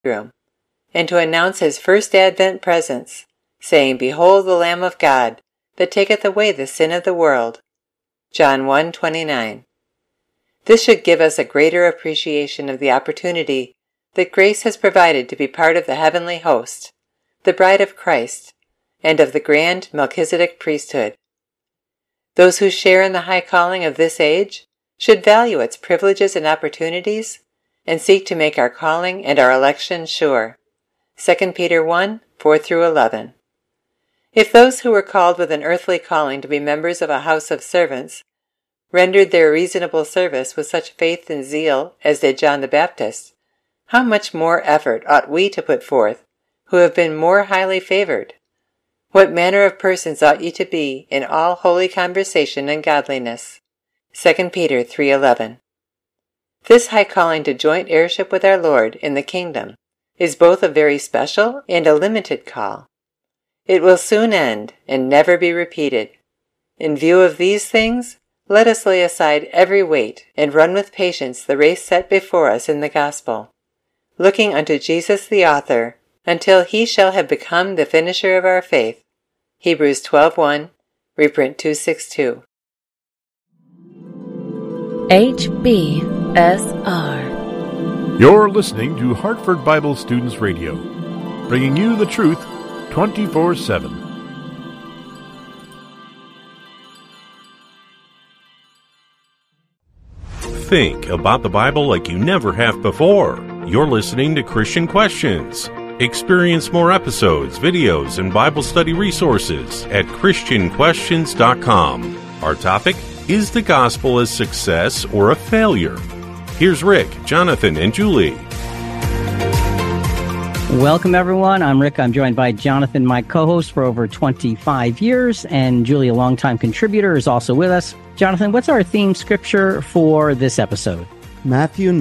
bridegroom, and to announce his first advent presence, saying, Behold the Lamb of God, that taketh away the sin of the world. John 1:29. This should give us a greater appreciation of the opportunity that grace has provided to be part of the heavenly host, the bride of Christ, and of the grand Melchizedek priesthood. Those who share in the high calling of this age should value its privileges and opportunities and seek to make our calling and our election sure. 2 Peter 1:4-11. If those who were called with an earthly calling to be members of a house of servants rendered their reasonable service with such faith and zeal as did John the Baptist, how much more effort ought we to put forth, who have been more highly favored? What manner of persons ought ye to be in all holy conversation and godliness? 2 Peter 3:11. This high calling to joint heirship with our Lord in the kingdom is both a very special and a limited call. It will soon end and never be repeated. In view of these things, let us lay aside every weight and run with patience the race set before us in the gospel, looking unto Jesus the author, until he shall have become the finisher of our faith. Hebrews 12:1, reprint 262. HBSR. You're listening to Hartford Bible Students Radio, bringing you the truth 24/7. Think about the Bible like you never have before. You're listening to Christian Questions. Experience more episodes, videos, and Bible study resources at ChristianQuestions.com. Our topic, is the gospel a success or a failure? Here's Rick, Jonathan, and Julie. Welcome, everyone. I'm Rick. I'm joined by Jonathan, my co-host for over 25 years, and Julie, a longtime contributor, is also with us. Jonathan, what's our theme scripture for this episode? Matthew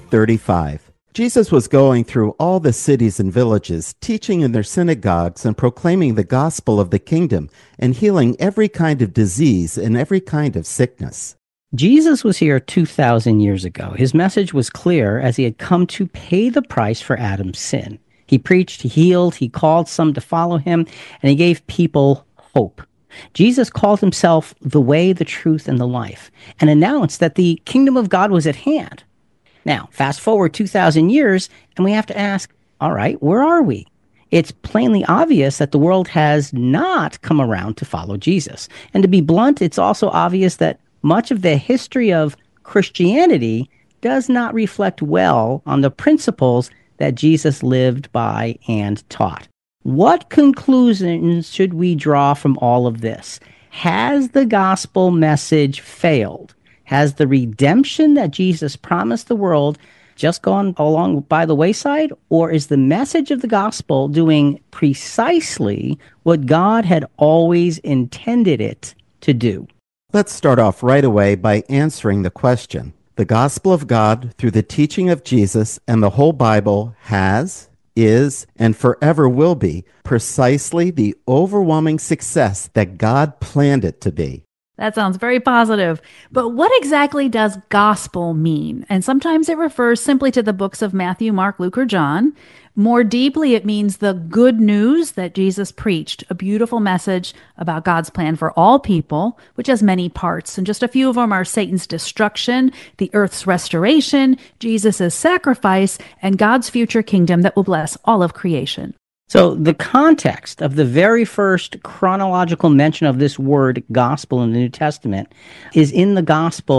9:35. Jesus was going through all the cities and villages, teaching in their synagogues and proclaiming the gospel of the kingdom and healing every kind of disease and every kind of sickness. Jesus was here 2,000 years ago. His message was clear as he had come to pay the price for Adam's sin. He preached, he healed, he called some to follow him, and he gave people hope. Jesus called himself the way, the truth, and the life, and announced that the kingdom of God was at hand. Now, fast forward 2,000 years, and we have to ask, all right, where are we? It's plainly obvious that the world has not come around to follow Jesus. And to be blunt, it's also obvious that much of the history of Christianity does not reflect well on the principles that Jesus lived by and taught. What conclusions should we draw from all of this? Has the gospel message failed? Has the redemption that Jesus promised the world just gone along by the wayside? Or is the message of the gospel doing precisely what God had always intended it to do? Let's start off right away by answering the question. The gospel of God, through the teaching of Jesus and the whole Bible, has, is, and forever will be precisely the overwhelming success that God planned it to be. That sounds very positive. But what exactly does gospel mean? And sometimes it refers simply to the books of Matthew, Mark, Luke, or John. More deeply, it means the good news that Jesus preached, a beautiful message about God's plan for all people, which has many parts. And just a few of them are Satan's destruction, the earth's restoration, Jesus' sacrifice, and God's future kingdom that will bless all of creation. So the context of the very first chronological mention of this word gospel in the New Testament is in the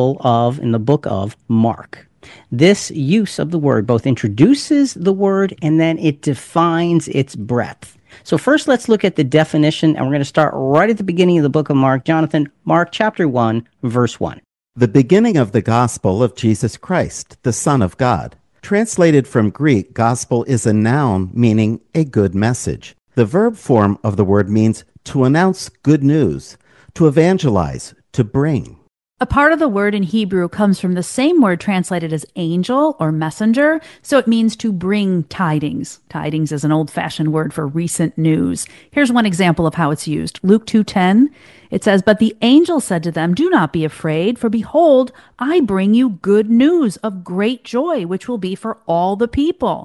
book of Mark. This use of the word both introduces the word and then it defines its breadth. So first let's look at the definition, and we're going to start right at the beginning of the book of Mark. Jonathan, Mark chapter 1, verse 1. The beginning of the gospel of Jesus Christ, the Son of God. Translated from Greek, gospel is a noun meaning a good message. The verb form of the word means to announce good news, to evangelize, to bring. A part of the word in Hebrew comes from the same word translated as angel or messenger, so it means to bring tidings. Tidings is an old-fashioned word for recent news. Here's one example of how it's used. Luke 2:10, it says, "But the angel said to them, 'Do not be afraid, for behold, I bring you good news of great joy, which will be for all the people.'"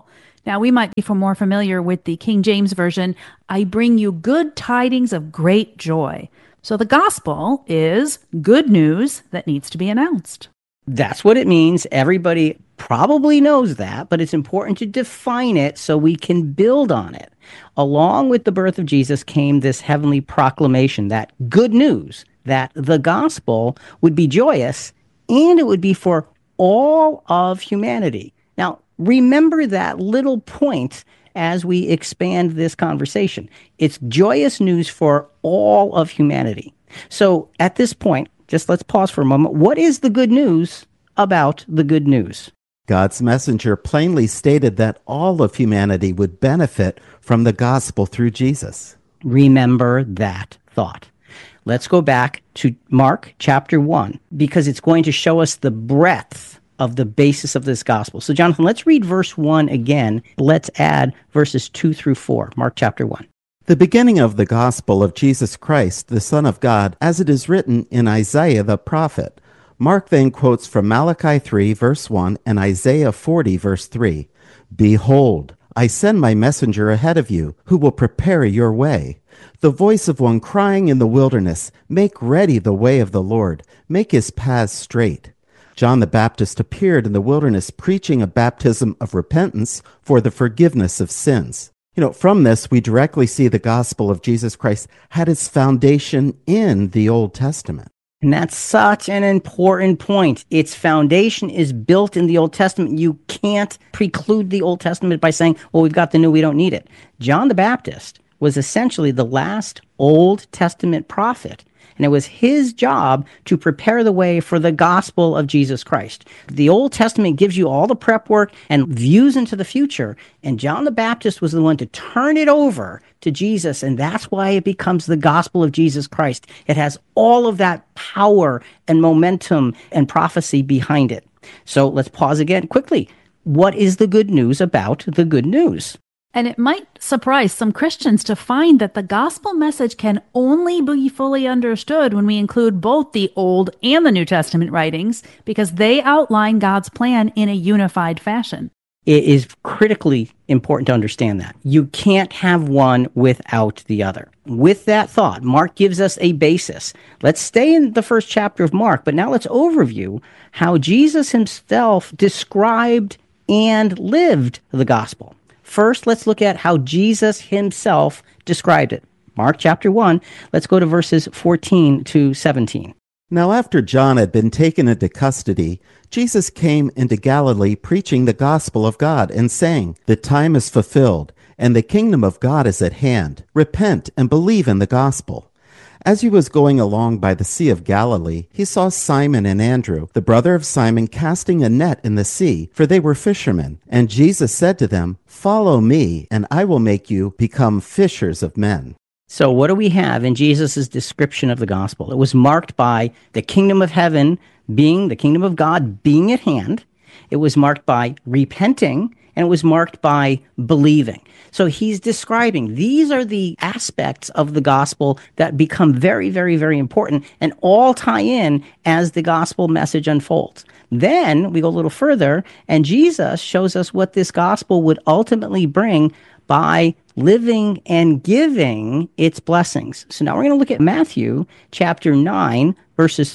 Now, we might be more familiar with the King James Version, I bring you good tidings of great joy. So the gospel is good news that needs to be announced. That's what it means. Everybody probably knows that, but it's important to define it so we can build on it. Along with the birth of Jesus came this heavenly proclamation, that good news, that the gospel would be joyous and it would be for all of humanity. Now, remember that little point as we expand this conversation. It's joyous news for all of humanity. So at this point, just let's pause for a moment. What is the good news about the good news? God's messenger plainly stated that all of humanity would benefit from the gospel through Jesus. Remember that thought. Let's go back to Mark chapter 1, because it's going to show us the breadth of the basis of this gospel. So, Jonathan, let's read verse 1 again. Let's add verses 2 through 4, Mark chapter 1. The beginning of the gospel of Jesus Christ, the Son of God, as it is written in Isaiah the prophet. Mark then quotes from Malachi 3, verse 1, and Isaiah 40, verse 3. Behold, I send my messenger ahead of you, who will prepare your way. The voice of one crying in the wilderness, make ready the way of the Lord, make his paths straight. John the Baptist appeared in the wilderness preaching a baptism of repentance for the forgiveness of sins. From this, we directly see the gospel of Jesus Christ had its foundation in the Old Testament. And that's such an important point. Its foundation is built in the Old Testament. You can't preclude the Old Testament by saying, well, we've got the new, we don't need it. John the Baptist was essentially the last Old Testament prophet. And it was his job to prepare the way for the gospel of Jesus Christ. The Old Testament gives you all the prep work and views into the future. And John the Baptist was the one to turn it over to Jesus. And that's why it becomes the gospel of Jesus Christ. It has all of that power and momentum and prophecy behind it. So let's pause again quickly. What is the good news about the good news? And it might surprise some Christians to find that the gospel message can only be fully understood when we include both the Old and the New Testament writings, because they outline God's plan in a unified fashion. It is critically important to understand that. You can't have one without the other. With that thought, Mark gives us a basis. Let's stay in the first chapter of Mark, but now let's overview how Jesus himself described and lived the gospel. First, let's look at how Jesus himself described it. Mark chapter 1, let's go to verses 14 to 17. Now after John had been taken into custody, Jesus came into Galilee preaching the gospel of God and saying, The time is fulfilled, and the kingdom of God is at hand. Repent and believe in the gospel. As he was going along by the Sea of Galilee, he saw Simon and Andrew, the brother of Simon, casting a net in the sea, for they were fishermen. And Jesus said to them, Follow me, and I will make you become fishers of men. So what do we have in Jesus' description of the gospel? It was marked by the kingdom of heaven being, the kingdom of God being at hand. It was marked by repenting, and it was marked by believing. So he's describing these are the aspects of the gospel that become very, very, very important and all tie in as the gospel message unfolds. Then we go a little further, and Jesus shows us what this gospel would ultimately bring by living and giving its blessings. So now we're going to look at Matthew chapter 9, verses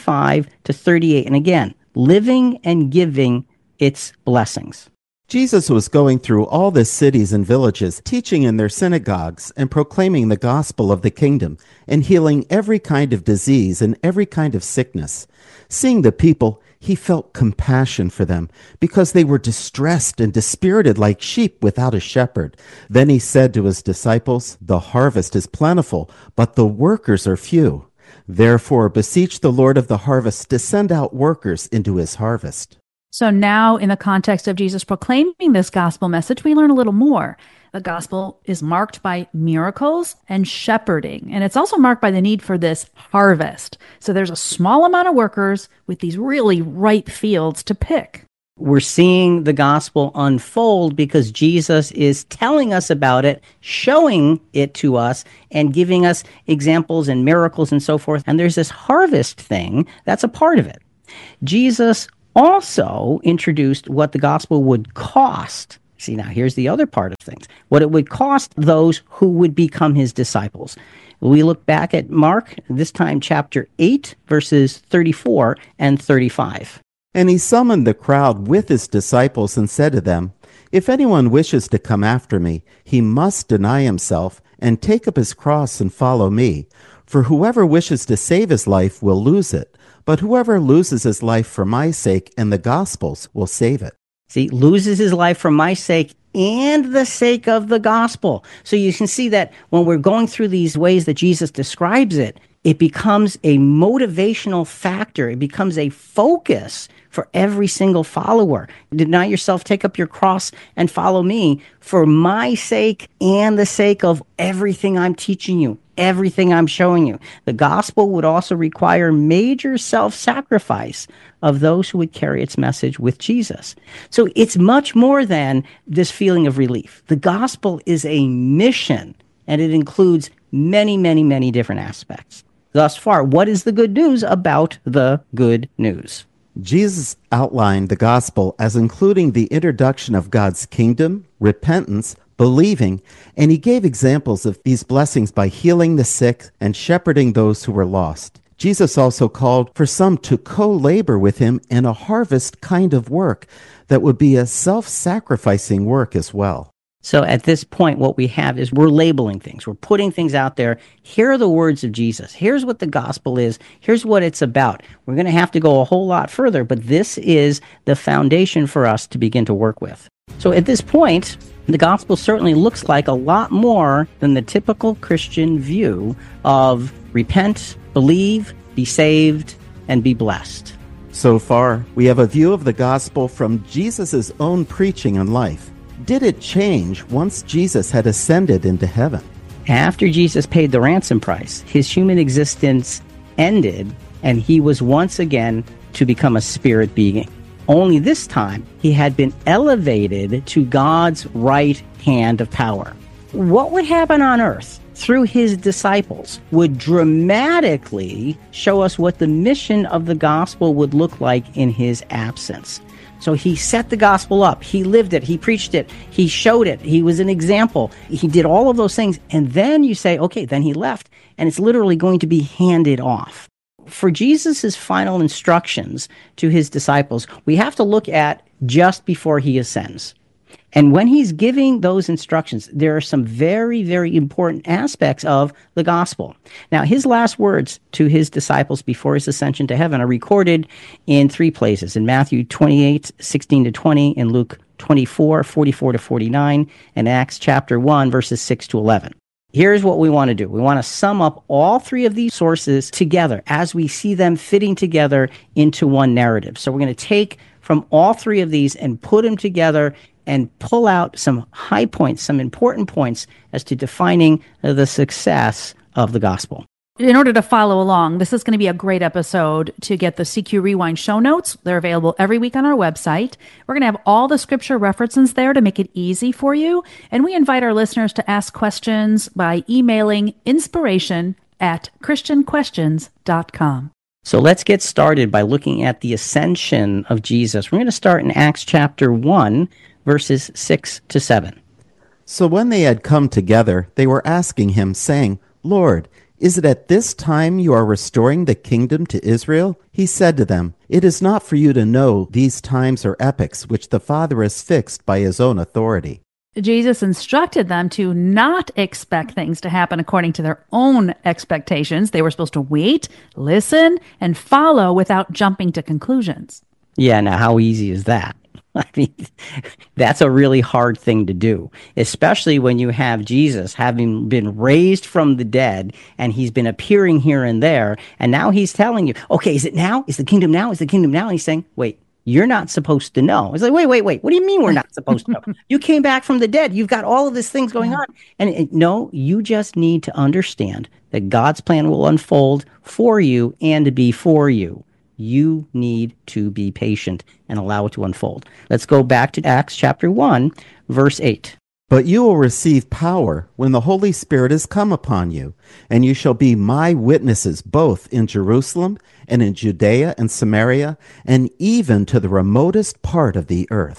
35 to 38. And again, living and giving its blessings. Jesus was going through all the cities and villages, teaching in their synagogues and proclaiming the gospel of the kingdom and healing every kind of disease and every kind of sickness. Seeing the people, he felt compassion for them because they were distressed and dispirited like sheep without a shepherd. Then he said to his disciples, The harvest is plentiful, but the workers are few. Therefore, beseech the Lord of the harvest to send out workers into his harvest. So now, in the context of Jesus proclaiming this gospel message, we learn a little more. The gospel is marked by miracles and shepherding, and it's also marked by the need for this harvest. So there's a small amount of workers with these really ripe fields to pick. We're seeing the gospel unfold because Jesus is telling us about it, showing it to us, and giving us examples and miracles and so forth. And there's this harvest thing that's a part of it. Jesus also introduced what the gospel would cost See, now here's the other part of things. What it would cost those who would become his disciples. We look back at Mark, this time chapter 8, verses 34 and 35. And he summoned the crowd with his disciples and said to them, "If anyone wishes to come after me, he must deny himself and take up his cross and follow me. For whoever wishes to save his life will lose it, but whoever loses his life for my sake and the gospel's will save it." See, loses his life for my sake and the sake of the gospel. So you can see that when we're going through these ways that Jesus describes it, it becomes a motivational factor. It becomes a focus for every single follower. Deny yourself, take up your cross, and follow me for my sake and the sake of everything I'm teaching you, everything I'm showing you. The gospel would also require major self-sacrifice of those who would carry its message with Jesus. So it's much more than this feeling of relief. The gospel is a mission, and it includes many, many, many different aspects. Thus far, what is the good news about the good news? Jesus outlined the gospel as including the introduction of God's kingdom, repentance, believing, and he gave examples of these blessings by healing the sick and shepherding those who were lost. Jesus also called for some to co-labor with him in a harvest kind of work that would be a self-sacrificing work as well. So at this point, what we have is we're labeling things. We're putting things out there. Here are the words of Jesus. Here's what the gospel is. Here's what it's about. We're going to have to go a whole lot further, but this is the foundation for us to begin to work with. So at this point, the gospel certainly looks like a lot more than the typical Christian view of repent, believe, be saved, and be blessed. So far, we have a view of the gospel from Jesus' own preaching and life. Did it change once Jesus had ascended into heaven? After Jesus paid the ransom price, his human existence ended, and he was once again to become a spirit being. Only this time, he had been elevated to God's right hand of power. What would happen on earth through his disciples would dramatically show us what the mission of the gospel would look like in his absence. So he set the gospel up. He lived it. He preached it. He showed it. He was an example. He did all of those things. And then you say, okay, then he left. And it's literally going to be handed off. For Jesus' final instructions to his disciples, we have to look at just before he ascends. And when he's giving those instructions, there are some very, very important aspects of the gospel. Now, his last words to his disciples before his ascension to heaven are recorded in 3 places, in Matthew 28:16-20, in Luke 24:44-49, and Acts chapter 1, verses 6-11. Here's what we want to do. We want to sum up all 3 of these sources together as we see them fitting together into one narrative. So we're going to take from all 3 of these and put them together and pull out some high points, some important points as to defining the success of the gospel. In order to follow along, this is going to be a great episode to get the CQ Rewind show notes. They're available every week on our website. We're going to have all the scripture references there to make it easy for you. And we invite our listeners to ask questions by emailing inspiration@christianquestions.com. So let's get started by looking at the ascension of Jesus. We're going to start in Acts chapter 1, verses 6-7. So when they had come together, they were asking him, saying, "Lord, is it at this time you are restoring the kingdom to Israel?" He said to them, "It is not for you to know these times or epochs which the Father has fixed by his own authority." Jesus instructed them to not expect things to happen according to their own expectations. They were supposed to wait, listen, and follow without jumping to conclusions. Yeah, now how easy is that? I mean, that's a really hard thing to do, especially when you have Jesus having been raised from the dead and he's been appearing here and there. And now he's telling you, okay, is it now? Is the kingdom now? Is the kingdom now? And he's saying, wait, you're not supposed to know. It's like, wait. What do you mean we're not supposed to know? You came back from the dead. You've got all of these things going on. And no, you just need to understand that God's plan will unfold for you and be for you. You need to be patient and allow it to unfold. Let's go back to Acts chapter 1, verse 8. "But you will receive power when the Holy Spirit has come upon you, and you shall be my witnesses both in Jerusalem and in Judea and Samaria, and even to the remotest part of the earth."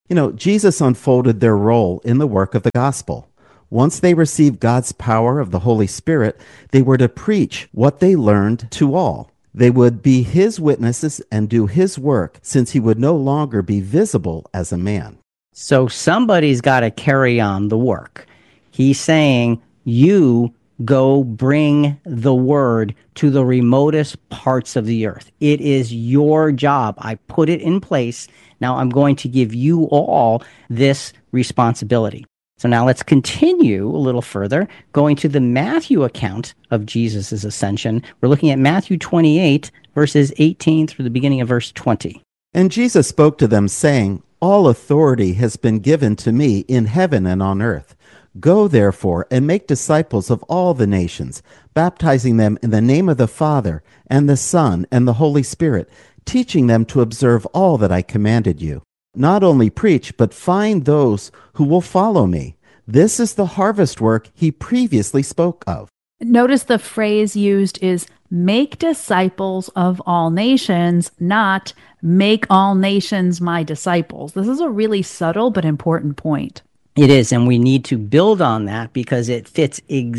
Jesus unfolded their role in the work of the gospel. Once they received God's power of the Holy Spirit, they were to preach what they learned to all. They would be his witnesses and do his work, since he would no longer be visible as a man. So somebody's got to carry on the work. He's saying, you go bring the word to the remotest parts of the earth. It is your job. I put it in place. Now I'm going to give you all this responsibility. So now let's continue a little further, going to the Matthew account of Jesus' ascension. We're looking at Matthew 28, verses 18 through the beginning of verse 20. And Jesus spoke to them, saying, All authority has been given to me in heaven and on earth. Go, therefore, and make disciples of all the nations, baptizing them in the name of the Father, and the Son, and the Holy Spirit, teaching them to observe all that I commanded you. Not only preach, but find those who will follow me. This is the harvest work he previously spoke of. Notice the phrase used is make disciples of all nations, not make all nations my disciples. This is a really subtle but important point. It is, and we need to build on that because it fits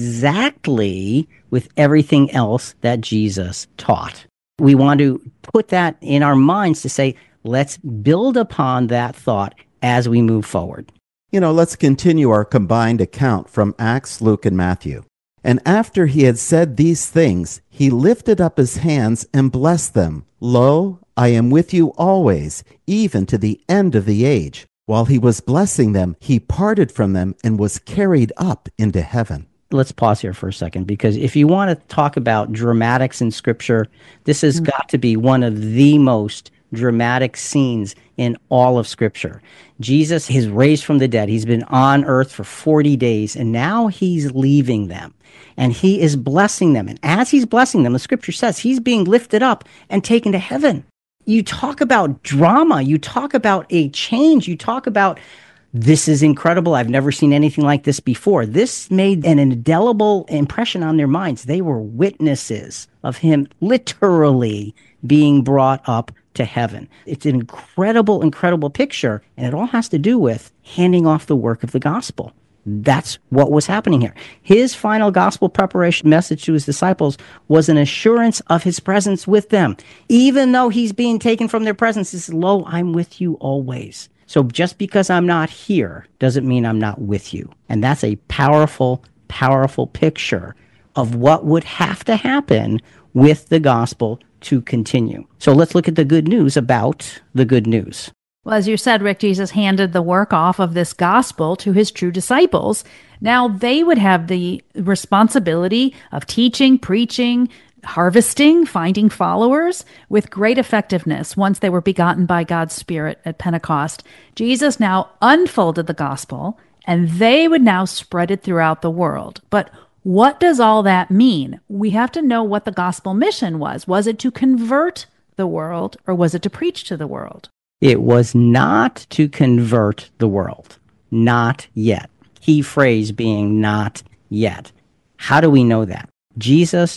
exactly with everything else that Jesus taught. We want to put that in our minds to say, let's build upon that thought as we move forward. Let's continue our combined account from Acts, Luke, and Matthew. And after he had said these things, he lifted up his hands and blessed them. Lo, I am with you always, even to the end of the age. While he was blessing them, he parted from them and was carried up into heaven. Let's pause here for a second, because if you want to talk about dramatics in Scripture, this has got to be one of the most dramatic scenes in all of Scripture. Jesus is raised from the dead. He's been on earth for 40 days, and now he's leaving them. And he is blessing them. And as he's blessing them, the Scripture says he's being lifted up and taken to heaven. You talk about drama. You talk about a change. You talk about, this is incredible. I've never seen anything like this before. This made an indelible impression on their minds. They were witnesses of him literally being brought up to heaven. It's an incredible, incredible picture. And it all has to do with handing off the work of the gospel. That's what was happening here. His final gospel preparation message to his disciples was an assurance of his presence with them. Even though he's being taken from their presence, he says, Lo, I'm with you always. So just because I'm not here doesn't mean I'm not with you. And that's a powerful, powerful picture of what would have to happen with the gospel to continue. So let's look at the good news about the good news. Well, as you said, Rick, Jesus handed the work off of this gospel to his true disciples. Now they would have the responsibility of teaching, preaching, harvesting, finding followers with great effectiveness once they were begotten by God's Spirit at Pentecost. Jesus now unfolded the gospel, and they would now spread it throughout the world. But what does all that mean? We have to know what the gospel mission was. Was it to convert the world, or was it to preach to the world? It was not to convert the world. Not yet. Key phrase being not yet. How do we know that? Jesus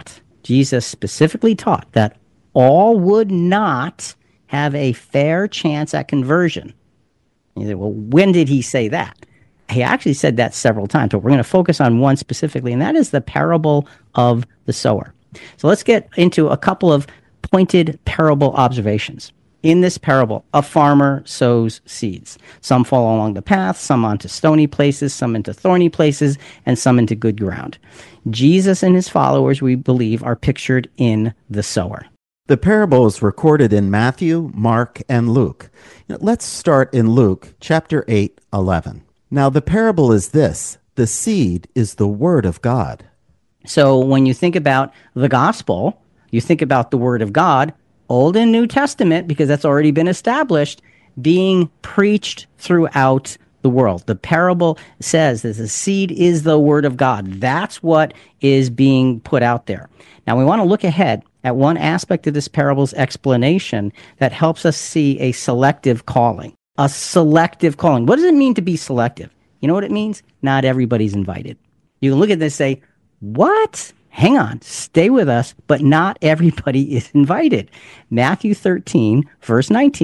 specifically taught that all would not have a fair chance at conversion. You say, well, when did he say that? He actually said that several times, but we're going to focus on one specifically, and that is the parable of the sower. So let's get into a couple of pointed parable observations. In this parable, a farmer sows seeds. Some fall along the path, some onto stony places, some into thorny places, and some into good ground. Jesus and his followers, we believe, are pictured in the sower. The parable is recorded in Matthew, Mark, and Luke. Let's start in Luke chapter 8, 11. Now the parable is this: the seed is the word of God. So when you think about the gospel, you think about the word of God, Old and New Testament, because that's already been established, being preached throughout the world. The parable says that the seed is the word of God. That's what is being put out there. Now we want to look ahead at one aspect of this parable's explanation that helps us see a selective calling. A selective calling. What does it mean to be selective? You know what it means? Not everybody's invited. You can look at this and say, what? Hang on, stay with us, but not everybody is invited. Matthew 13, verse 19.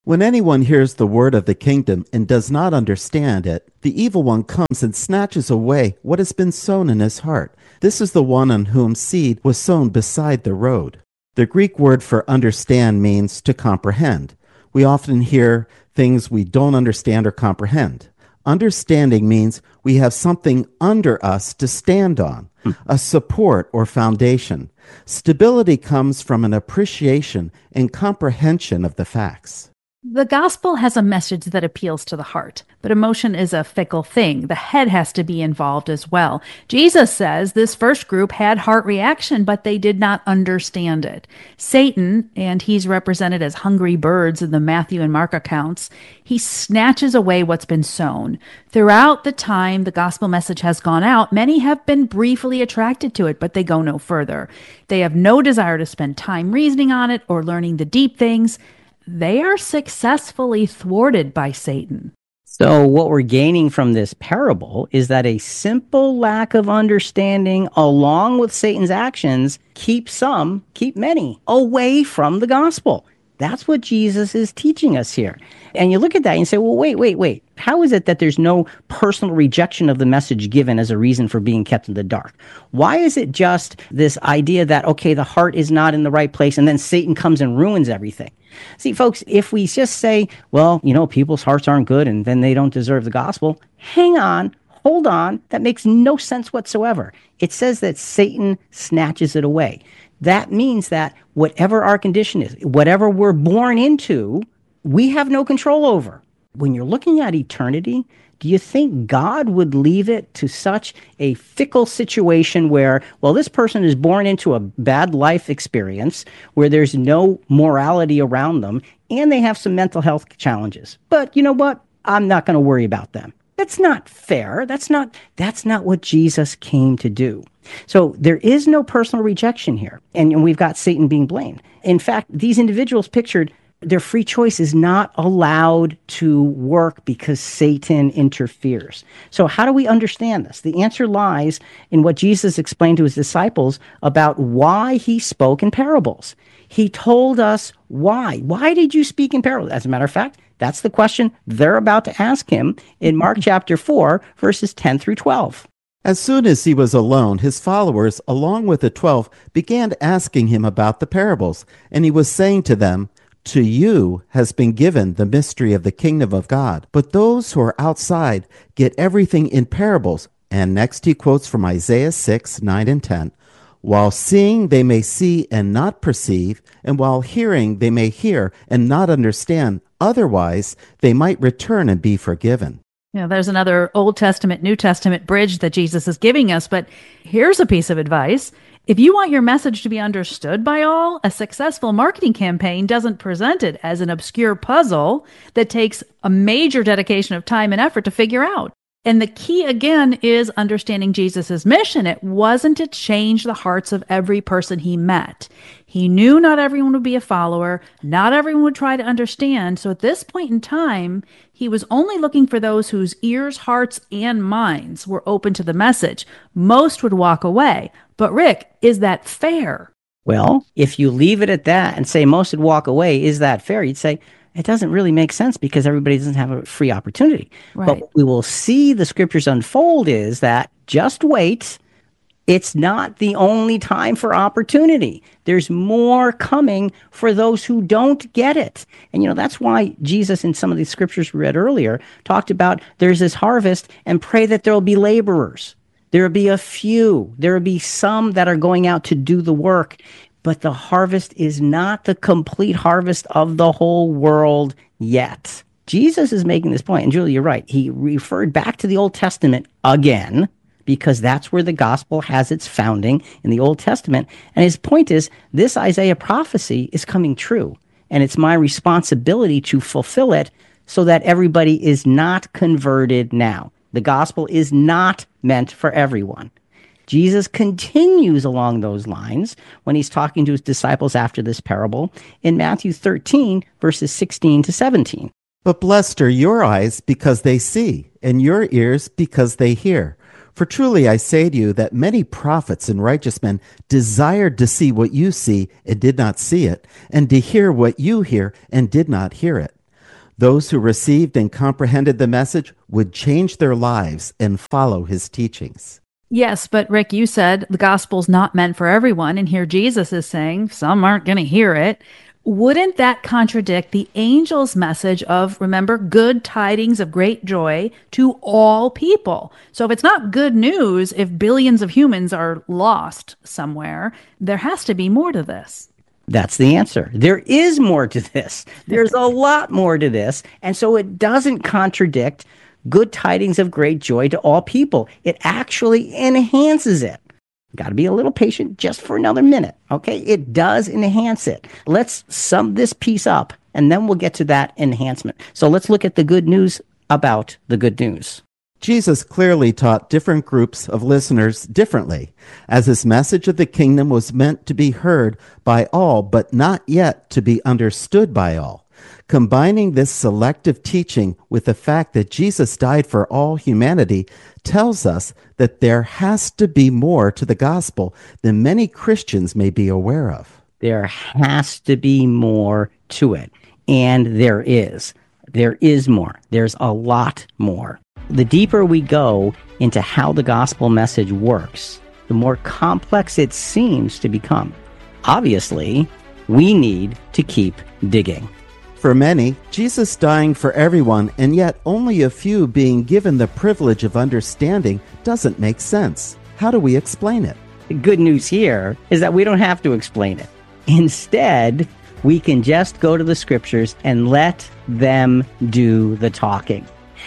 When anyone hears the word of the kingdom and does not understand it, the evil one comes and snatches away what has been sown in his heart. This is the one on whom seed was sown beside the road. The Greek word for understand means to comprehend. We often hear things we don't understand or comprehend. Understanding means we have something under us to stand on, a support or foundation. Stability comes from an appreciation and comprehension of the facts. The gospel has a message that appeals to the heart, but emotion is a fickle thing. The head has to be involved as well. Jesus says this first group had heart reaction, but they did not understand it. Satan, and he's represented as hungry birds in the Matthew and Mark accounts, he snatches away what's been sown. Throughout the time the gospel message has gone out, many have been briefly attracted to it, but they go no further. They have no desire to spend time reasoning on it or learning the deep things. They are successfully thwarted by Satan. So what we're gaining from this parable is that a simple lack of understanding along with Satan's actions keep many away from the gospel. That's what Jesus is teaching us here. And you look at that and you say, well, wait. How is it that there's no personal rejection of the message given as a reason for being kept in the dark? Why is it just this idea that, okay, the heart is not in the right place and then Satan comes and ruins everything? See, folks, if we just say, well, people's hearts aren't good and then they don't deserve the gospel, hang on, hold on, that makes no sense whatsoever. It says that Satan snatches it away. That means that whatever our condition is, whatever we're born into, we have no control over. When you're looking at eternity, do you think God would leave it to such a fickle situation where, well, this person is born into a bad life experience where there's no morality around them and they have some mental health challenges? But you know what? I'm not going to worry about them. That's not fair. That's not what Jesus came to do. So there is no personal rejection here. And we've got Satan being blamed. In fact, these individuals pictured, their free choice is not allowed to work because Satan interferes. So how do we understand this? The answer lies in what Jesus explained to his disciples about why he spoke in parables. He told us why. Why did you speak in parables? As a matter of fact, that's the question they're about to ask him in Mark chapter 4, verses 10 through 12. As soon as he was alone, his followers, along with the 12, began asking him about the parables. And he was saying to them, "To you has been given the mystery of the kingdom of God, but those who are outside get everything in parables." And next he quotes from Isaiah 6, 9 and 10. "While seeing they may see and not perceive, and while hearing they may hear and not understand. Otherwise they might return and be forgiven." There's another Old Testament, New Testament bridge that Jesus is giving us, but here's a piece of advice. If you want your message to be understood by all, a successful marketing campaign doesn't present it as an obscure puzzle that takes a major dedication of time and effort to figure out. And the key, again, is understanding Jesus' mission. It wasn't to change the hearts of every person he met. He knew not everyone would be a follower. Not everyone would try to understand. So at this point in time, he was only looking for those whose ears, hearts, and minds were open to the message. Most would walk away. But Rick, is that fair? Well, if you leave it at that and say most would walk away, is that fair? You'd say, it doesn't really make sense because everybody doesn't have a free opportunity. Right. But what we will see the scriptures unfold is that just wait. It's not the only time for opportunity. There's more coming for those who don't get it. And, that's why Jesus in some of the scriptures we read earlier talked about there's this harvest and pray that there will be laborers. There will be a few. There will be some that are going out to do the work. But the harvest is not the complete harvest of the whole world yet. Jesus is making this point, and Julie, you're right. He referred back to the Old Testament again, because that's where the gospel has its founding in the Old Testament. And his point is, this Isaiah prophecy is coming true, and it's my responsibility to fulfill it so that everybody is not converted now. The gospel is not meant for everyone. Jesus continues along those lines when he's talking to his disciples after this parable in Matthew 13, verses 16 to 17. "But blessed are your eyes because they see, and your ears because they hear. For truly I say to you that many prophets and righteous men desired to see what you see and did not see it, and to hear what you hear and did not hear it. Those who received and comprehended the message would change their lives and follow his teachings. Yes, but Rick, you said the gospel's not meant for everyone, and here Jesus is saying some aren't going to hear it. Wouldn't that contradict the angel's message of, remember, good tidings of great joy to all people? So if it's not good news, if billions of humans are lost somewhere, there has to be more to this. That's the answer. There is more to this. There's a lot more to this. And so it doesn't contradict good tidings of great joy to all people. It actually enhances it. Got to be a little patient just for another minute, okay? It does enhance it. Let's sum this piece up, and then we'll get to that enhancement. So let's look at the good news about the good news. Jesus clearly taught different groups of listeners differently, as his message of the kingdom was meant to be heard by all, but not yet to be understood by all. Combining this selective teaching with the fact that Jesus died for all humanity tells us that there has to be more to the gospel than many Christians may be aware of. There has to be more to it, and there is. There is more. There's a lot more. The deeper we go into how the gospel message works, the more complex it seems to become. Obviously, we need to keep digging. For many, Jesus dying for everyone and yet only a few being given the privilege of understanding doesn't make sense. How do we explain it? The good news here is that we don't have to explain it. Instead, we can just go to the scriptures and let them do the talking.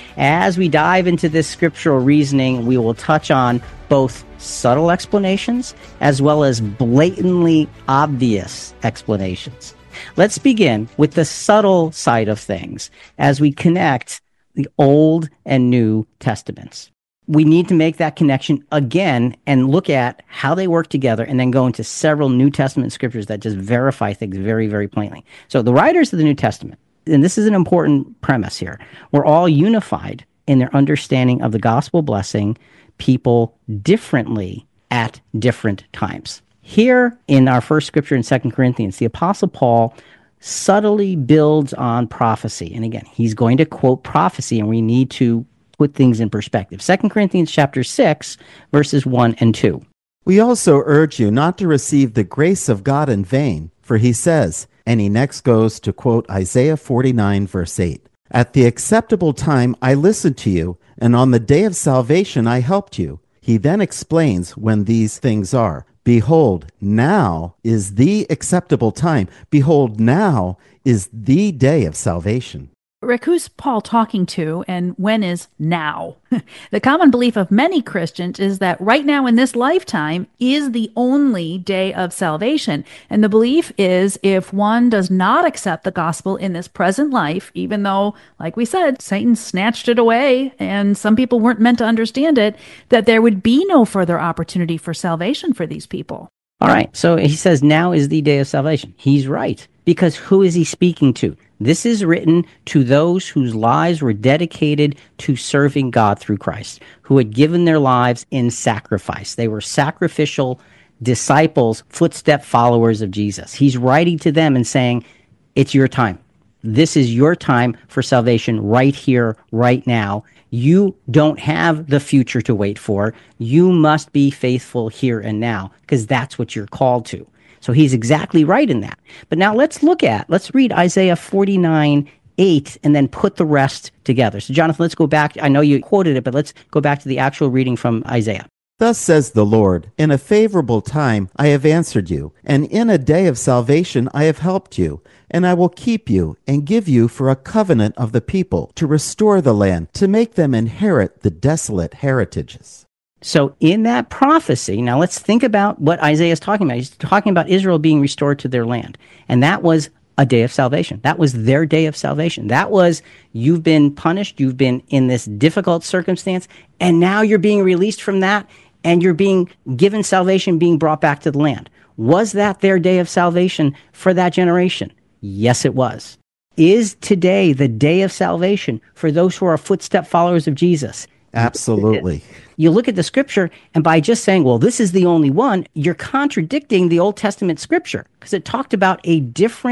As we dive into this scriptural reasoning, we will touch on both subtle explanations as well as blatantly obvious explanations. Let's begin with the subtle side of things as we connect the Old and New Testaments. We need to make that connection again and look at how they work together and then go into several New Testament scriptures that just verify things very, very plainly. So the writers of the New Testament, and this is an important premise here, were all unified in their understanding of the gospel blessing people differently at different times. Here in our first scripture in 2 Corinthians, the Apostle Paul subtly builds on prophecy. And again, he's going to quote prophecy, and we need to put things in perspective. 2 Corinthians chapter 6, verses 1 and 2. We also urge you not to receive the grace of God in vain, for he says, and he next goes to quote Isaiah 49, verse 8. At the acceptable time I listened to you, and on the day of salvation I helped you. He then explains when these things are. Behold, now is the acceptable time. Behold, now is the day of salvation. Rick, who's Paul talking to, and when is now? The common belief of many Christians is that right now in this lifetime is the only day of salvation. And the belief is if one does not accept the gospel in this present life, even though, like we said, Satan snatched it away and some people weren't meant to understand it, that there would be no further opportunity for salvation for these people. All right, so he says now is the day of salvation. He's right, because who is he speaking to? This is written to those whose lives were dedicated to serving God through Christ, who had given their lives in sacrifice. They were sacrificial disciples, footstep followers of Jesus. He's writing to them and saying, it's your time. This is your time for salvation right here, right now. You don't have the future to wait for. You must be faithful here and now, because that's what you're called to. So he's exactly right in that. But now let's read Isaiah 49, 8, and then put the rest together. So Jonathan, let's go back. I know you quoted it, but let's go back to the actual reading from Isaiah. Thus says the Lord, in a favorable time I have answered you, and in a day of salvation I have helped you, and I will keep you and give you for a covenant of the people, to restore the land, to make them inherit the desolate heritages. So in that prophecy, now let's think about what Isaiah is talking about. He's talking about Israel being restored to their land. And that was a day of salvation. That was their day of salvation. That was, you've been punished, you've been in this difficult circumstance, and now you're being released from that, and you're being given salvation, being brought back to the land. Was that their day of salvation for that generation? Yes, it was. Is today the day of salvation for those who are footstep followers of Jesus? Absolutely. You look at the scripture, and by just saying, well, this is the only one, you're contradicting the Old Testament scripture, because it talked about a different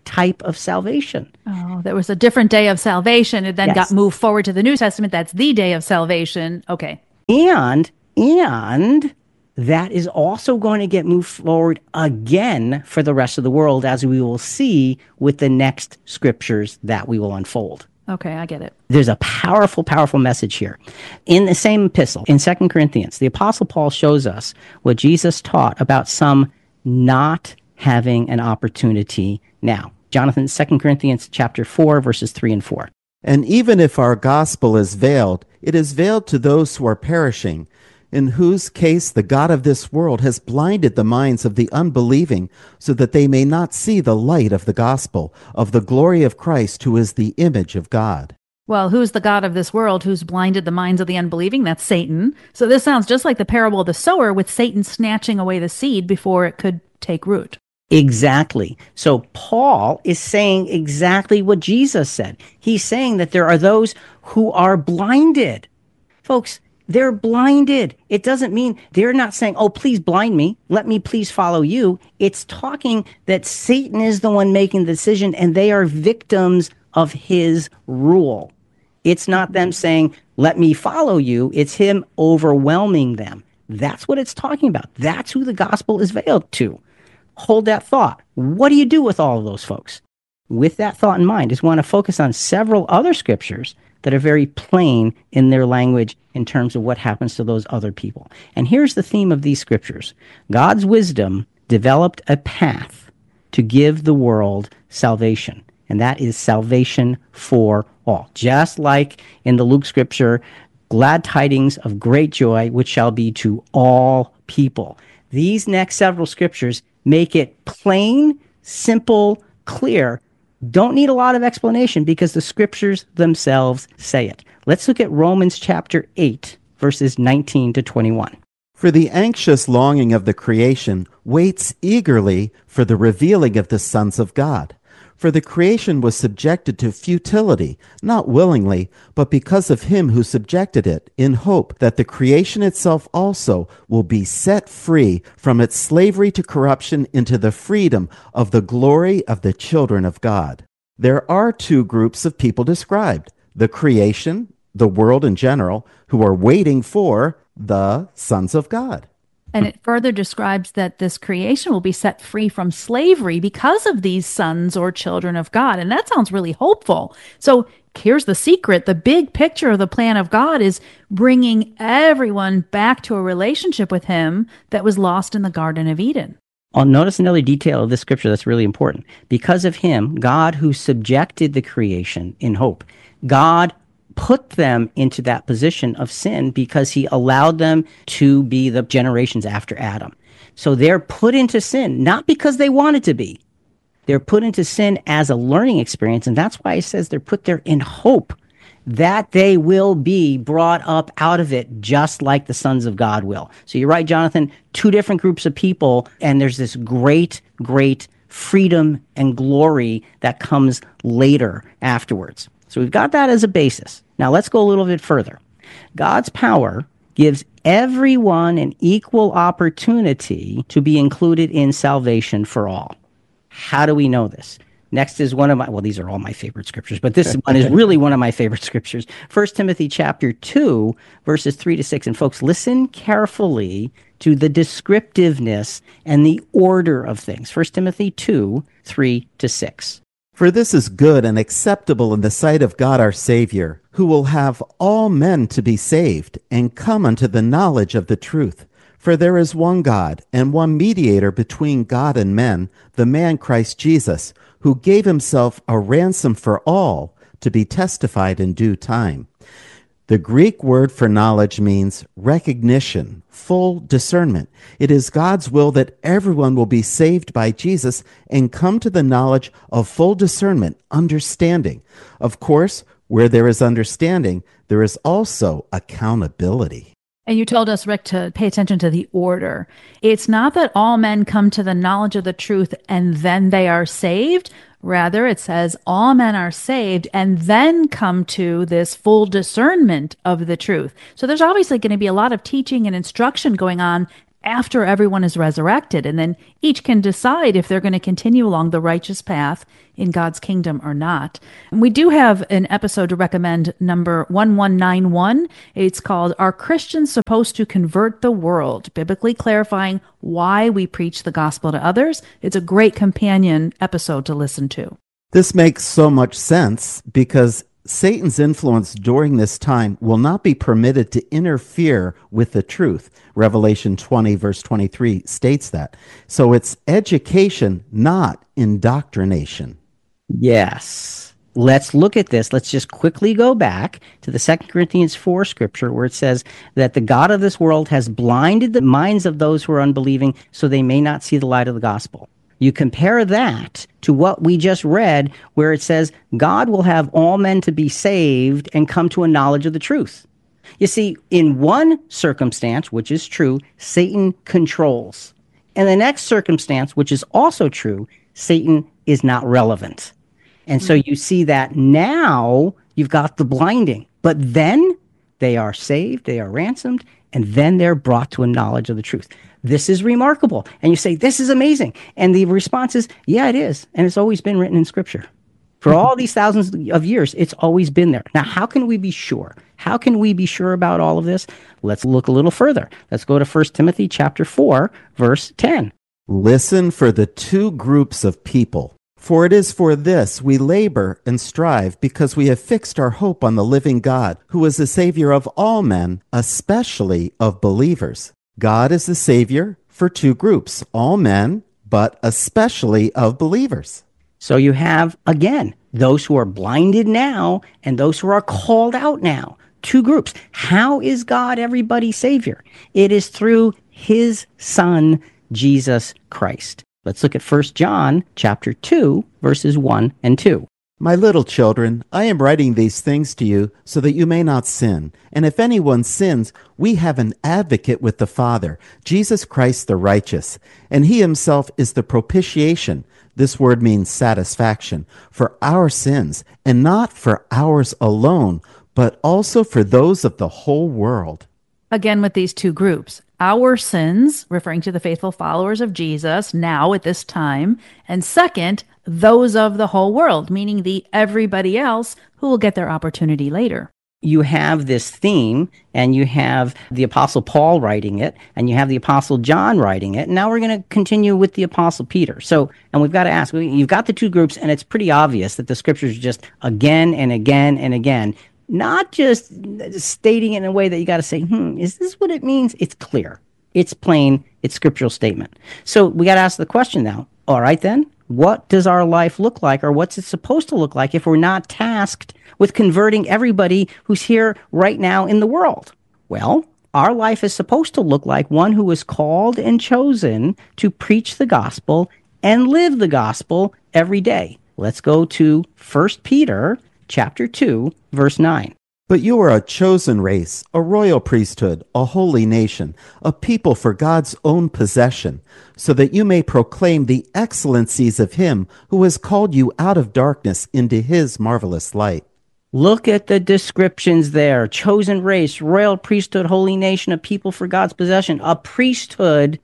type of salvation. Oh, there was a different day of salvation. It then Yes. got moved forward to the New Testament. That's the day of salvation. Okay. And that is also going to get moved forward again for the rest of the world, as we will see with the next scriptures that we will unfold. Okay, I get it. There's a powerful, powerful message here. In the same epistle, in 2 Corinthians, the Apostle Paul shows us what Jesus taught about some not having an opportunity now. Jonathan, 2 Corinthians chapter 4, verses 3 and 4. And even if our gospel is veiled, it is veiled to those who are perishing, in whose case the God of this world has blinded the minds of the unbelieving, so that they may not see the light of the gospel, of the glory of Christ, who is the image of God. Well, who's the God of this world who's blinded the minds of the unbelieving? That's Satan. So this sounds just like the parable of the sower, with Satan snatching away the seed before it could take root. Exactly. So Paul is saying exactly what Jesus said. He's saying that there are those who are blinded. Folks, they're blinded. It doesn't mean they're not saying, oh, please blind me. Let me please follow you. It's talking that Satan is the one making the decision and they are victims of his rule. It's not them saying, let me follow you. It's him overwhelming them. That's what it's talking about. That's who the gospel is veiled to. Hold that thought. What do you do with all of those folks? With that thought in mind, I just want to focus on several other scriptures that are very plain in their language in terms of what happens to those other people. And here's the theme of these scriptures. God's wisdom developed a path to give the world salvation, and that is salvation for all. Just like in the Luke scripture, glad tidings of great joy, which shall be to all people. These next several scriptures make it plain, simple, clear. Don't need a lot of explanation because the scriptures themselves say it. Let's look at Romans chapter 8, verses 19 to 21. For the anxious longing of the creation waits eagerly for the revealing of the sons of God. For the creation was subjected to futility, not willingly, but because of him who subjected it, in hope that the creation itself also will be set free from its slavery to corruption into the freedom of the glory of the children of God. There are two groups of people described: the creation, the world in general, who are waiting for the sons of God. And it further describes that this creation will be set free from slavery because of these sons or children of God. And that sounds really hopeful. So here's the secret. The big picture of the plan of God is bringing everyone back to a relationship with him that was lost in the Garden of Eden. I'll notice another detail of this scripture that's really important. Because of him, God who subjected the creation in hope, God put them into that position of sin because he allowed them to be the generations after Adam. So they're put into sin, not because they wanted to be. They're put into sin as a learning experience, and that's why it says they're put there in hope that they will be brought up out of it just like the sons of God will. So you're right, Jonathan, two different groups of people, and there's this great, great freedom and glory that comes later afterwards. So we've got that as a basis. Now let's go a little bit further. God's power gives everyone an equal opportunity to be included in salvation for all. How do we know this? Next is one of my, well, these are all my favorite scriptures, but this one is really one of my favorite scriptures. 1 Timothy chapter 2, verses 3 to 6. And folks, listen carefully to the descriptiveness and the order of things. 1 Timothy 2, 3 to 6. For this is good and acceptable in the sight of God our Savior, who will have all men to be saved and come unto the knowledge of the truth. For there is one God and one mediator between God and men, the man Christ Jesus, who gave himself a ransom for all, to be testified in due time. The Greek word for knowledge means recognition, full discernment. It is God's will that everyone will be saved by Jesus and come to the knowledge of full discernment, understanding. Of course, where there is understanding, there is also accountability. And you told us, Rick, to pay attention to the order. It's not that all men come to the knowledge of the truth and then they are saved. Rather, it says all men are saved and then come to this full discernment of the truth. So there's obviously going to be a lot of teaching and instruction going on after everyone is resurrected, and then each can decide if they're going to continue along the righteous path in God's kingdom or not. And we do have an episode to recommend, number 1191. It's called Are Christians Supposed to Convert the World? Biblically clarifying why we preach the gospel to others. It's a great companion episode to listen to. This makes so much sense because Satan's influence during this time will not be permitted to interfere with the truth. Revelation 20, verse 23 states that. So it's education, not indoctrination. Yes. Let's look at this. Let's just quickly go back to the 2 Corinthians 4 scripture where it says that the God of this world has blinded the minds of those who are unbelieving so they may not see the light of the gospel. You compare that to what we just read where it says God will have all men to be saved and come to a knowledge of the truth. You see, in one circumstance, which is true, Satan controls. In the next circumstance, which is also true, Satan is not relevant. And so you see that now you've got the blinding, but then they are saved, they are ransomed, and then they're brought to a knowledge of the truth. This is remarkable. And you say, this is amazing. And the response is, yeah, it is. And it's always been written in Scripture. For all these thousands of years, it's always been there. Now, how can we be sure? How can we be sure about all of this? Let's look a little further. Let's go to 1 Timothy chapter 4, verse 10. Listen for the two groups of people. For it is for this we labor and strive, because we have fixed our hope on the living God, who is the Savior of all men, especially of believers. God is the Savior for two groups, all men, but especially of believers. So you have, again, those who are blinded now and those who are called out now. Two groups. How is God everybody's Savior? It is through his Son, Jesus Christ. Let's look at 1 John chapter 2, verses 1 and 2. My little children, I am writing these things to you so that you may not sin. And if anyone sins, we have an advocate with the Father, Jesus Christ the righteous. And he himself is the propitiation. This word means satisfaction for our sins, and not for ours alone, but also for those of the whole world. Again, with these two groups, our sins, referring to the faithful followers of Jesus now at this time, and second, those of the whole world, meaning the everybody else who will get their opportunity later. You have this theme, and you have the Apostle Paul writing it, and you have the Apostle John writing it, and now we're going to continue with the Apostle Peter. So, and we've got to ask, you've got the two groups, and it's pretty obvious that the scriptures just again and again and again, not just stating it in a way that you got to say, is this what it means? It's clear. It's plain. It's scriptural statement. So we got to ask the question now, all right then, what does our life look like, or what's it supposed to look like if we're not tasked with converting everybody who's here right now in the world? Well, our life is supposed to look like one who is called and chosen to preach the gospel and live the gospel every day. Let's go to 1 Peter chapter 2, verse 9. But you are a chosen race, a royal priesthood, a holy nation, a people for God's own possession, so that you may proclaim the excellencies of him who has called you out of darkness into his marvelous light. Look at the descriptions there. Chosen race, royal priesthood, holy nation, a people for God's possession. A priesthood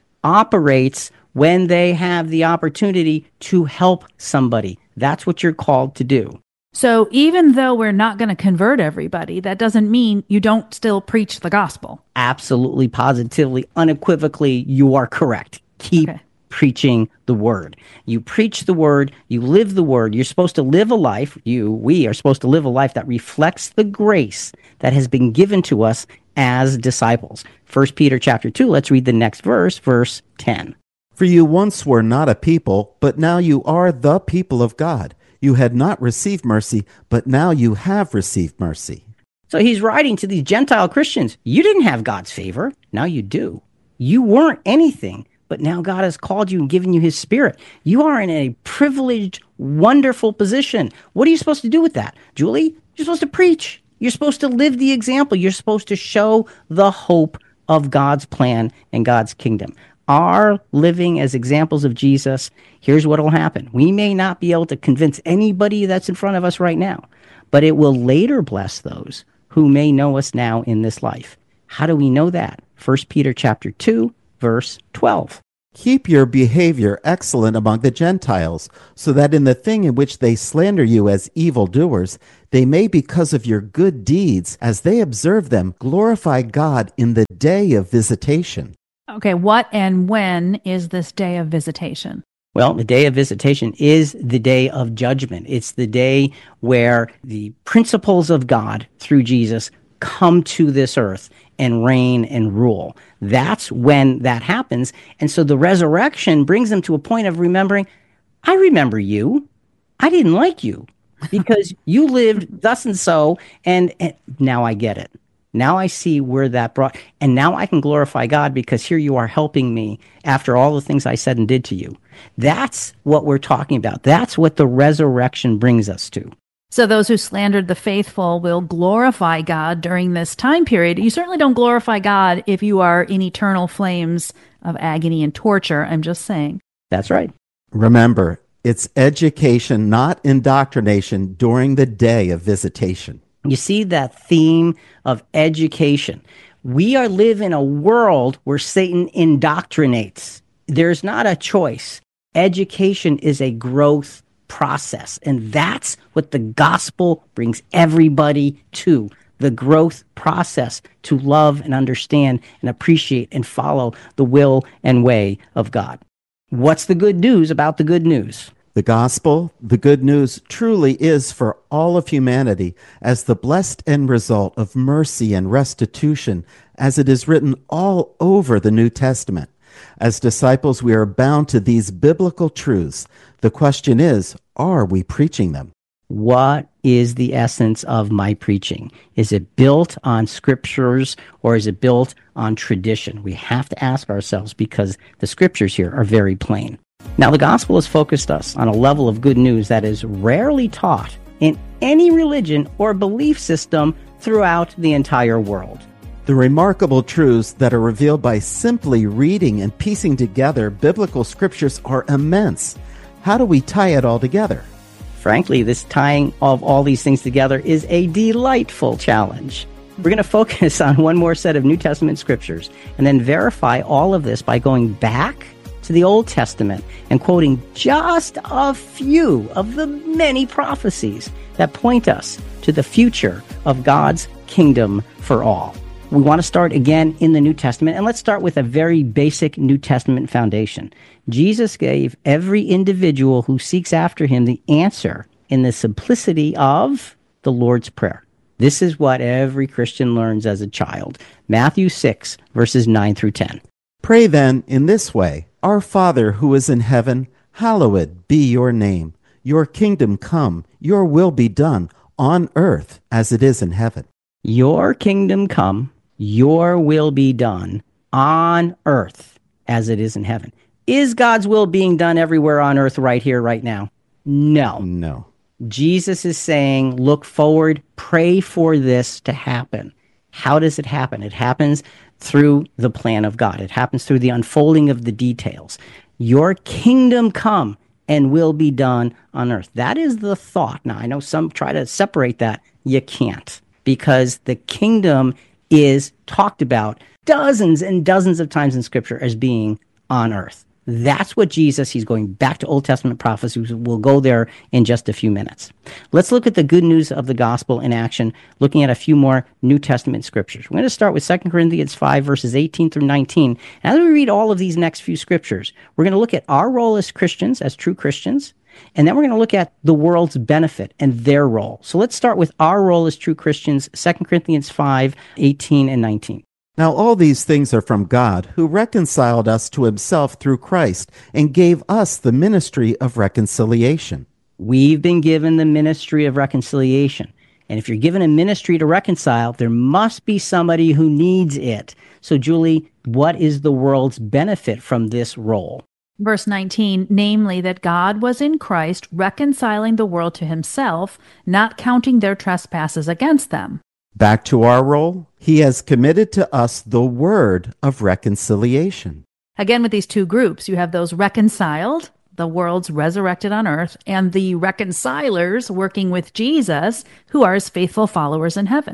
operates when they have the opportunity to help somebody. That's what you're called to do. So even though we're not going to convert everybody, that doesn't mean you don't still preach the gospel. Absolutely, positively, unequivocally, you are correct. Keep preaching the word. You preach the word, you live the word. You're supposed to live a life, we are supposed to live a life that reflects the grace that has been given to us as disciples. 1 Peter chapter 2, let's read the next verse, verse 10. For you once were not a people, but now you are the people of God. You had not received mercy, but now you have received mercy. So he's writing to these Gentile Christians. You didn't have God's favor. Now you do. You weren't anything, but now God has called you and given you his spirit. You are in a privileged, wonderful position. What are you supposed to do with that? Julie, you're supposed to preach. You're supposed to live the example. You're supposed to show the hope of God's plan and God's kingdom. Our living as examples of Jesus, here's what will happen. We may not be able to convince anybody that's in front of us right now, but it will later bless those who may know us now in this life. How do we know that? 1 Peter chapter 2, verse 12. Keep your behavior excellent among the Gentiles, so that in the thing in which they slander you as evildoers, they may, because of your good deeds, as they observe them, glorify God in the day of visitation. Okay, what and when is this day of visitation? Well, the day of visitation is the day of judgment. It's the day where the principles of God through Jesus come to this earth and reign and rule. That's when that happens. And so the resurrection brings them to a point of remembering, I remember you. I didn't like you because you lived thus and so, and now I get it. Now I see where that brought, and now I can glorify God because here you are helping me after all the things I said and did to you. That's what we're talking about. That's what the resurrection brings us to. So those who slandered the faithful will glorify God during this time period. You certainly don't glorify God if you are in eternal flames of agony and torture. I'm just saying. That's right. Remember, it's education, not indoctrination, during the day of visitation. You see that theme of education. We live in a world where Satan indoctrinates. There's not a choice. Education is a growth process, and that's what the gospel brings everybody to, the growth process to love and understand and appreciate and follow the will and way of God. What's the good news about the good news? The gospel, the good news, truly is for all of humanity as the blessed end result of mercy and restitution, as it is written all over the New Testament. As disciples, we are bound to these biblical truths. The question is, are we preaching them? What is the essence of my preaching? Is it built on scriptures or is it built on tradition? We have to ask ourselves because the scriptures here are very plain. Now, the gospel has focused us on a level of good news that is rarely taught in any religion or belief system throughout the entire world. The remarkable truths that are revealed by simply reading and piecing together biblical scriptures are immense. How do we tie it all together? Frankly, this tying of all these things together is a delightful challenge. We're going to focus on one more set of New Testament scriptures and then verify all of this by going back to the Old Testament and quoting just a few of the many prophecies that point us to the future of God's kingdom for all. We want to start again in the New Testament, and let's start with a very basic New Testament foundation. Jesus gave every individual who seeks after him the answer in the simplicity of the Lord's Prayer. This is what every Christian learns as a child. Matthew 6, verses 9 through 10. Pray then in this way, Our Father who is in heaven, hallowed be your name. Your kingdom come, your will be done, on earth as it is in heaven. Your kingdom come, your will be done on earth as it is in heaven. Is God's will being done everywhere on earth right here, right now? No. No. Jesus is saying, look forward, pray for this to happen. How does it happen? It happens through the plan of God. It happens through the unfolding of the details. Your kingdom come and will be done on earth. That is the thought. Now, I know some try to separate that. You can't, because the kingdom is talked about dozens and dozens of times in Scripture as being on earth. That's what Jesus, he's going back to Old Testament prophecies. We'll go there in just a few minutes. Let's look at the good news of the gospel in action, looking at a few more New Testament scriptures. We're going to start with 2 Corinthians 5, verses 18 through 19. And as we read all of these next few scriptures, we're going to look at our role as Christians, as true Christians, and then we're going to look at the world's benefit and their role. So let's start with our role as true Christians, 2 Corinthians 5, 18 and 19. Now all these things are from God, who reconciled us to himself through Christ and gave us the ministry of reconciliation. We've been given the ministry of reconciliation. And if you're given a ministry to reconcile, there must be somebody who needs it. So, Julie, what is the world's benefit from this role? Verse 19, namely that God was in Christ reconciling the world to himself, not counting their trespasses against them. Back to our role, he has committed to us the word of reconciliation. Again, with these two groups, you have those reconciled, the world's resurrected on earth, and the reconcilers working with Jesus, who are his faithful followers in heaven.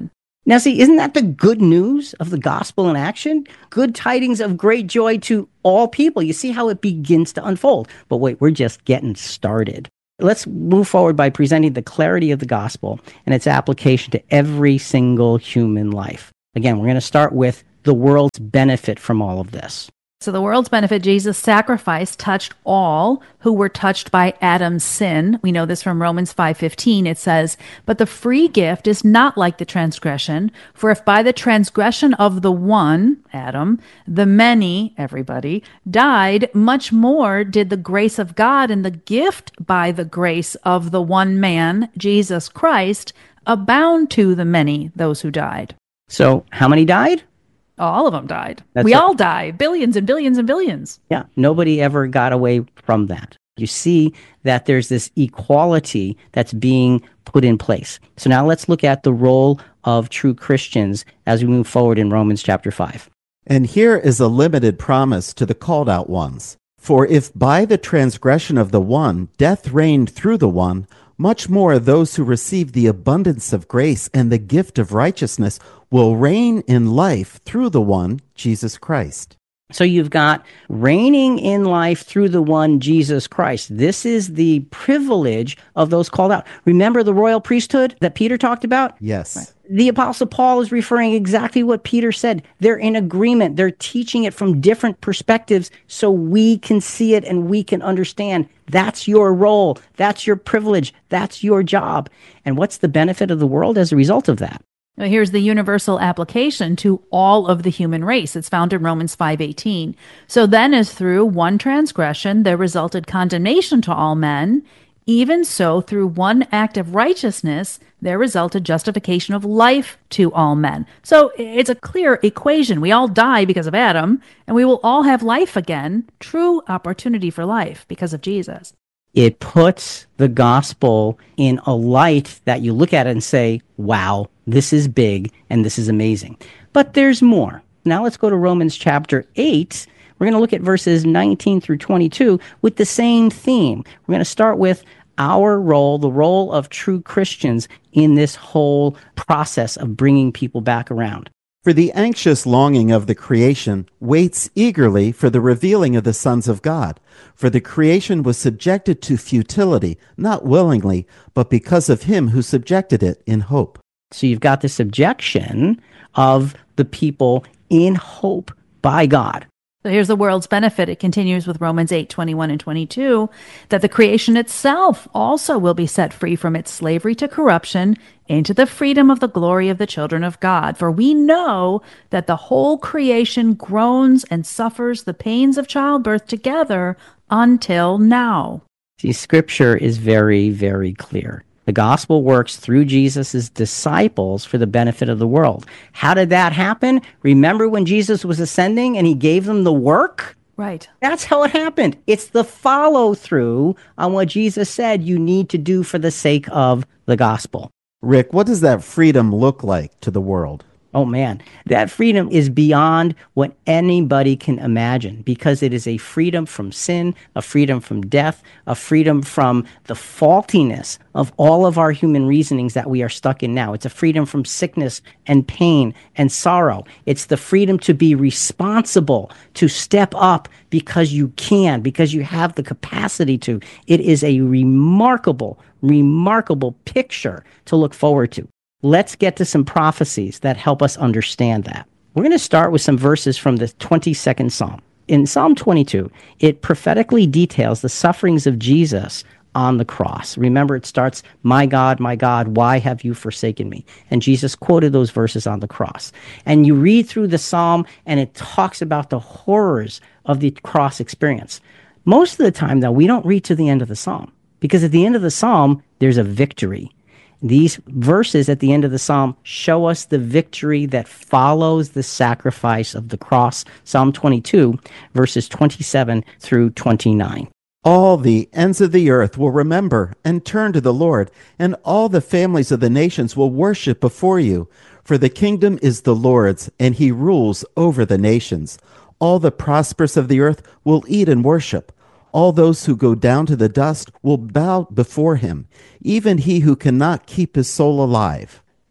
Now, see, isn't that the good news of the gospel in action? Good tidings of great joy to all people. You see how it begins to unfold. But wait, we're just getting started. Let's move forward by presenting the clarity of the gospel and its application to every single human life. Again, we're going to start with the world's benefit from all of this. So the world's benefit, Jesus' sacrifice touched all who were touched by Adam's sin. We know this from Romans 5:15. It says, "But the free gift is not like the transgression. For if by the transgression of the one, Adam, the many, everybody, died, much more did the grace of God and the gift by the grace of the one man, Jesus Christ, abound to the many, those who died." So how many died? All of them died. That's We right. all died. Billions and billions and billions. Yeah, nobody ever got away from that. You see that there's this equality that's being put in place. So now let's look at the role of true Christians as we move forward in Romans chapter 5. And here is a limited promise to the called out ones. For if by the transgression of the one death reigned through the one, much more those who receive the abundance of grace and the gift of righteousness will reign in life through the one, Jesus Christ. So you've got reigning in life through the one, Jesus Christ. This is the privilege of those called out. Remember the royal priesthood that Peter talked about? Yes. The Apostle Paul is referring exactly what Peter said. They're in agreement. They're teaching it from different perspectives so we can see it and we can understand. That's your role. That's your privilege. That's your job. And what's the benefit of the world as a result of that? Now, here's the universal application to all of the human race. It's found in Romans 5:18. So then, as through one transgression there resulted condemnation to all men, even so through one act of righteousness there resulted justification of life to all men. So it's a clear equation. We all die because of Adam, and we will all have life again, true opportunity for life because of Jesus. It puts the gospel in a light that you look at it and say, wow, this is big and this is amazing. But there's more. Now let's go to Romans chapter 8. We're going to look at verses 19 through 22 with the same theme. We're going to start with our role, the role of true Christians in this whole process of bringing people back around. For the anxious longing of the creation waits eagerly for the revealing of the sons of God. For the creation was subjected to futility, not willingly, but because of him who subjected it in hope. So you've got the subjection of the people in hope by God. So here's the world's benefit. It continues with Romans 8:21 and 22, that the creation itself also will be set free from its slavery to corruption into the freedom of the glory of the children of God. For we know that the whole creation groans and suffers the pains of childbirth together until now. See, Scripture is very, very clear. The gospel works through Jesus' disciples for the benefit of the world. How did that happen? Remember when Jesus was ascending and he gave them the work? Right. That's how it happened. It's the follow-through on what Jesus said you need to do for the sake of the gospel. Rick, what does that freedom look like to the world? Oh man, that freedom is beyond what anybody can imagine because it is a freedom from sin, a freedom from death, a freedom from the faultiness of all of our human reasonings that we are stuck in now. It's a freedom from sickness and pain and sorrow. It's the freedom to be responsible, to step up because you can, because you have the capacity to. It is a remarkable, remarkable picture to look forward to. Let's get to some prophecies that help us understand that. We're going to start with some verses from the 22nd Psalm. In Psalm 22, it prophetically details the sufferings of Jesus on the cross. Remember, it starts, my God, why have you forsaken me?" And Jesus quoted those verses on the cross. And you read through the Psalm, and it talks about the horrors of the cross experience. Most of the time, though, we don't read to the end of the Psalm, because at the end of the Psalm, there's a victory. These verses at the end of the Psalm show us the victory that follows the sacrifice of the cross. Psalm 22, verses 27 through 29. All the ends of the earth will remember and turn to the Lord, and all the families of the nations will worship before you. For the kingdom is the Lord's, and he rules over the nations. All the prosperous of the earth will eat and worship. All those who go down to the dust will bow before him, even he who cannot keep his soul alive.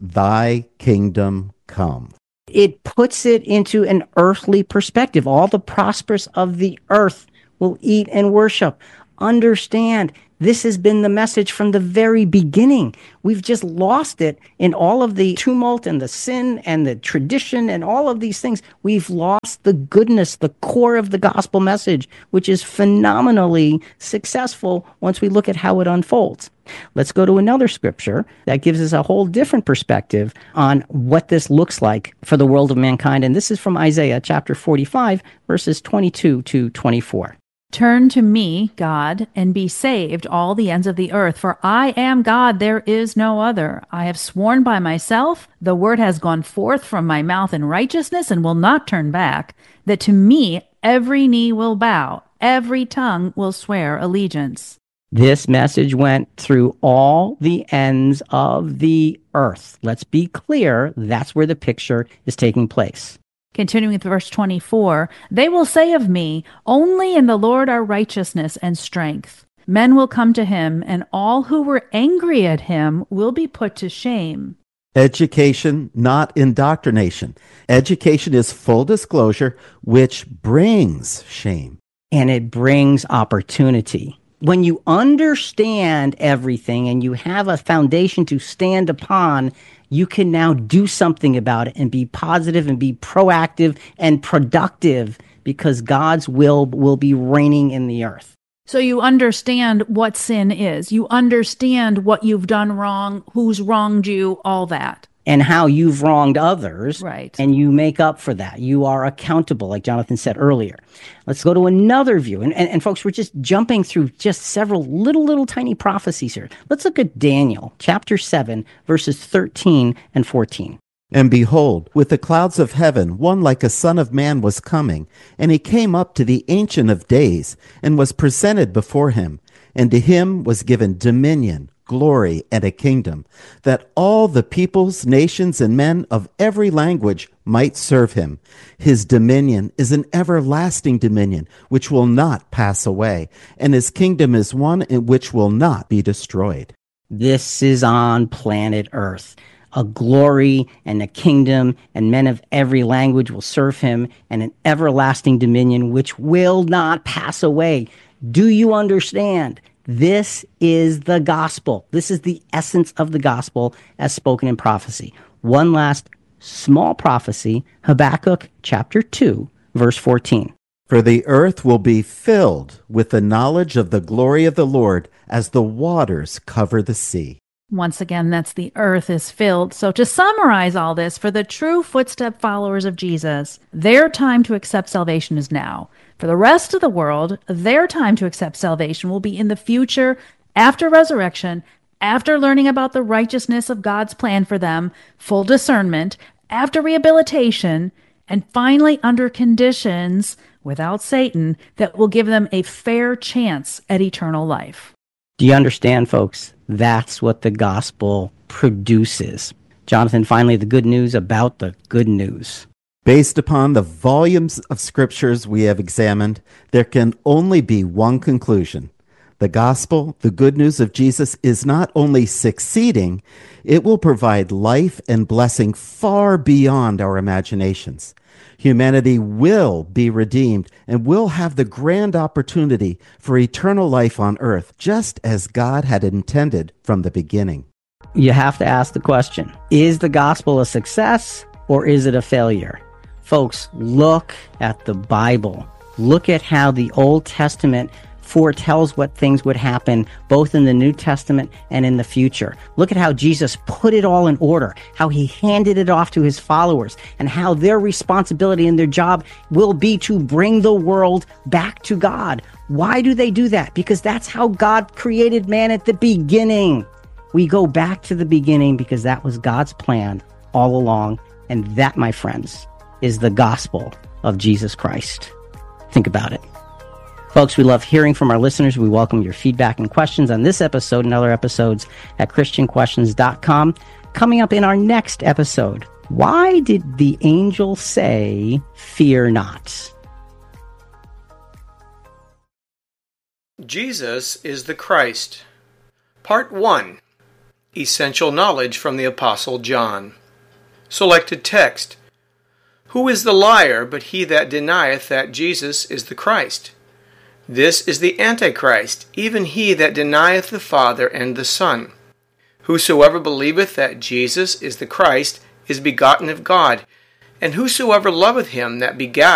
thy kingdom come. It puts it into an earthly perspective. All the prosperous of the earth will eat and worship. Understand, this has been the message from the very beginning. We've just lost it in all of the tumult and the sin and the tradition and all of these things. We've lost the goodness, the core of the gospel message, which is phenomenally successful once we look at how it unfolds. Let's go to another scripture that gives us a whole different perspective on what this looks like for the world of mankind. And this is from Isaiah chapter 45, verses 22 to 24. Turn to me, God, and be saved, all the ends of the earth, for I am God, there is no other. I have sworn by myself, the word has gone forth from my mouth in righteousness and will not turn back, that to me every knee will bow, every tongue will swear allegiance. This message went through all the ends of the earth. Let's be clear, that's where the picture is taking place. Continuing with verse 24, they will say of me, only in the Lord are righteousness and strength. Men will come to him, and all who were angry at him will be put to shame. Education, not indoctrination. Education is full disclosure, which brings shame. And it brings opportunity. When you understand everything and you have a foundation to stand upon, you can now do something about it and be positive and be proactive and productive because God's will be reigning in the earth. So you understand what sin is. You understand what you've done wrong, who's wronged you, all that. And how you've wronged others. Right. And you make up for that. You are accountable, like Jonathan said earlier. Let's go to another view. And folks, we're just jumping through just several little tiny prophecies here. Let's look at Daniel chapter 7, verses 13 and 14. And behold, with the clouds of heaven, one like a son of man was coming, and he came up to the Ancient of Days, and was presented before him. And to him was given dominion, glory, and a kingdom, that all the peoples, nations, and men of every language might serve him. His dominion is an everlasting dominion, which will not pass away, and his kingdom is one in which will not be destroyed. This is on planet Earth. A glory and a kingdom, and men of every language will serve him, and an everlasting dominion which will not pass away. Do you understand? This is the gospel. This is the essence of the gospel as spoken in prophecy. One last small prophecy, Habakkuk chapter 2, verse 14. For the earth will be filled with the knowledge of the glory of the Lord as the waters cover the sea. Once again, that's the earth is filled. So to summarize all this, for the true footstep followers of Jesus, their time to accept salvation is now. For the rest of the world, their time to accept salvation will be in the future, after resurrection, after learning about the righteousness of God's plan for them, full discernment, after rehabilitation, and finally under conditions, without Satan, that will give them a fair chance at eternal life. Do you understand, folks? That's what the gospel produces. Jonathan, finally, the good news about the good news. Based upon the volumes of scriptures we have examined, there can only be one conclusion. The gospel, the good news of Jesus, is not only succeeding, it will provide life and blessing far beyond our imaginations. Humanity will be redeemed and will have the grand opportunity for eternal life on earth, just as God had intended from the beginning. You have to ask the question, is the gospel a success or is it a failure? Folks, look at the Bible. Look at how the Old Testament foretells what things would happen both in the New Testament and in the future. Look at how Jesus put it all in order, how he handed it off to his followers, and how their responsibility and their job will be to bring the world back to God. Why do they do that? Because that's how God created man at the beginning. We go back to the beginning because that was God's plan all along, and that, my friends, is the gospel of Jesus Christ. Think about it. Folks, we love hearing from our listeners. We welcome your feedback and questions on this episode and other episodes at ChristianQuestions.com. Coming up in our next episode, why did the angel say, "Fear not"? Jesus is the Christ. Part 1. Essential knowledge from the Apostle John. Selected text. Who is the liar but he that denieth that Jesus is the Christ? This is the Antichrist, even he that denieth the Father and the Son. Whosoever believeth that Jesus is the Christ is begotten of God, and whosoever loveth him that begat